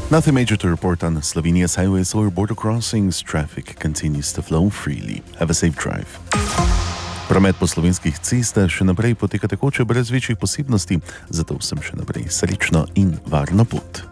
Nothing major to report on Slovenia's highways or border crossings. Traffic continues to flow freely. Have a safe drive. Promet po slovenskih cestah še naprej poteka tekoče brez večjih posebnosti, zato vsem še naprej srečno in varno pot.